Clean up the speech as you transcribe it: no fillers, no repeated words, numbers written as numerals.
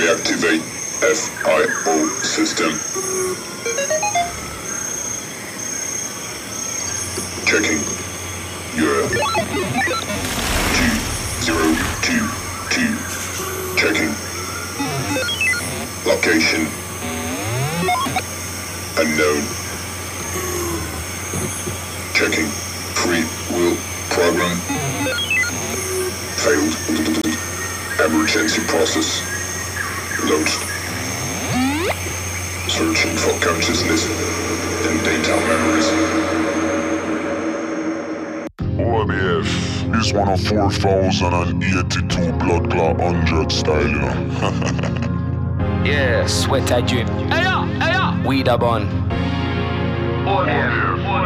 Deactivate FIO system. Checking. You're 2022. Checking. Location. Unknown. Checking. Free will program. Failed. Emergency process. Launched. Searching for consciousness and data memories. OMF is one of 4,082 blood clot 100 style, you know. Yeah, sweat I drip. Hey, yeah, hey, yeah. Weed a bun. OMF.